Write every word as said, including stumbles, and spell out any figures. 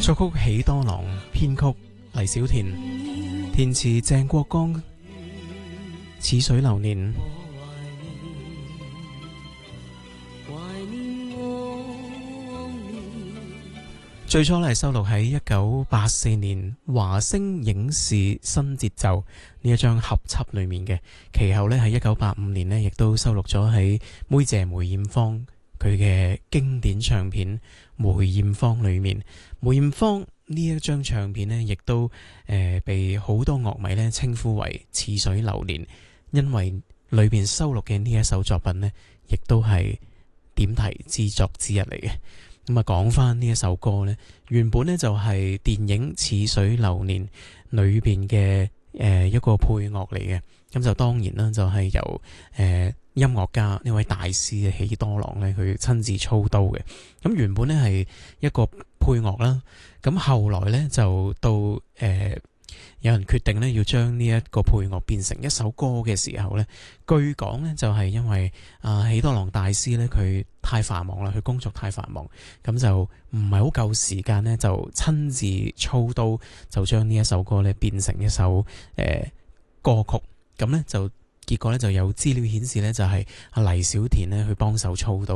作曲喜多郎，編曲黎小田，填詞鄭國江。似水流年，最初咧係收錄喺一九八四年華星影視新節奏呢一張合輯裏面嘅，其後咧喺一九八五年呢亦都收錄咗喺梅姐梅艷芳佢嘅經典唱片《梅艷芳》裏面。梅艷芳呢一張唱片呢，亦都誒、呃、被好多樂迷咧稱呼為似水流年。因為裏邊收錄嘅呢一首作品呢，亦都係點題之作之一嚟嘅。咁啊，講翻呢一首歌呢，原本呢就係電影《似水流年》裏邊嘅誒一個配樂嚟嘅。咁就當然啦，就係由誒、呃、音樂家呢位大師嘅喜多郎呢，佢親自操刀嘅。咁原本呢係一個配樂啦，咁後來呢，就到誒。呃有人決定咧要將呢一個配樂變成一首歌嘅時候呢，據講呢就係因為啊喜多郎大師呢，佢太繁忙啦，佢工作太繁忙，咁就唔係好夠時間呢，就親自操刀就將呢一首歌呢變成一首誒、呃、歌曲。咁呢就結果呢就有資料顯示呢，就係阿黎小田呢去幫手操刀。